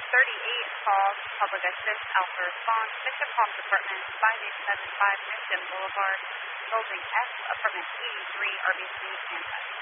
38 calls, public assist, Alpha response, Mission Palm Department, 5875 Mission Boulevard, Building F, Apartment 83, RBC, Kansas.